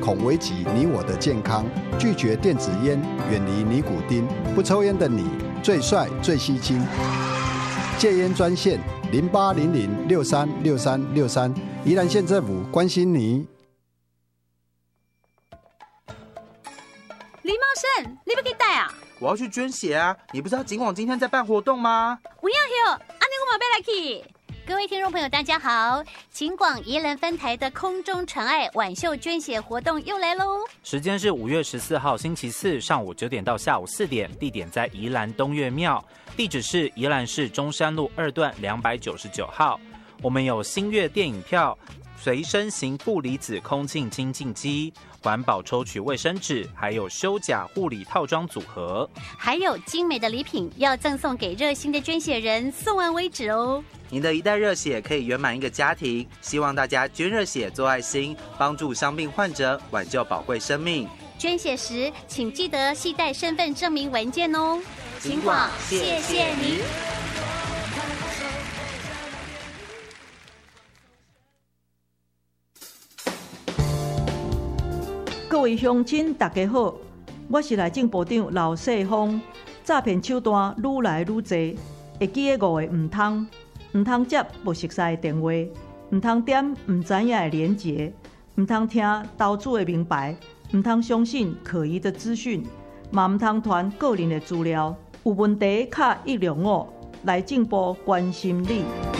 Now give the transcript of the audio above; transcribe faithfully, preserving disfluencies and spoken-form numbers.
恐危及你我的健康，拒绝电子烟，远离尼古丁。不抽烟的你，最帅最吸睛。戒烟专线零八零零六三六三六三，宜兰县政府关心你。 李茂盛，你要去带啊？ 我要去捐血啊！你不知道警广今天在办活动吗？ 不要哟，安尼我嘛要来去。各位听众朋友，大家好！警广宜兰分台的空中传爱晚秀捐血活动又来喽！ 时间是五月十四号星期四上午九点到下午四点，地点在宜兰东岳庙，地址是宜兰市中山路二段两百九十九号。我们有新月电影票、随身型负离子空气清净机、环保抽取卫生纸，还有修甲护理套装组合， 还有精美的礼品要赠送给热心的捐血人，送完为止哦。 您的一袋热血可以圆满一个家庭，希望大家捐热血做爱心，帮助伤病患者，挽救宝贵生命。 捐血时请记得携带身份证明文件哦。警广，谢谢您。 各位乡亲，大家好，我是内政部长刘世芳。诈骗手段愈来愈多，会记得五个唔通。唔通接不熟悉的电话，唔通点唔知影的连结，唔通听投资的名牌，唔通相信可疑的资讯，嘛唔通传个人的资料。有问题卡一零五，内政部关心你。